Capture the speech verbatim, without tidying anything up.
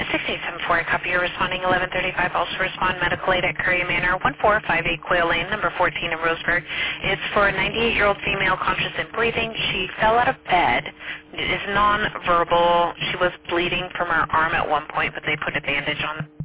six eight seven four, copy you're responding eleven thirty-five. Also respond medical aid at Curry Manor, one four five eight Quail Lane, number fourteen in Roseburg. It's for a ninety-eight-year-old female conscious and breathing. She fell out of bed. It is nonverbal. She was bleeding from her arm at one point, but they put a bandage on